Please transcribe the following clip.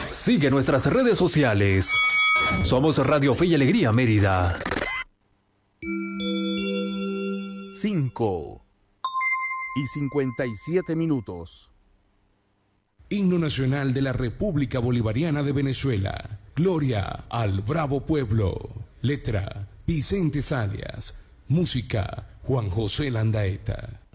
Sigue nuestras redes sociales. Somos Radio Fe y Alegría Mérida. 5:57. Himno nacional de la República Bolivariana de Venezuela. Gloria al bravo pueblo. Letra: Vicente Salias. Música: Juan José Landaeta.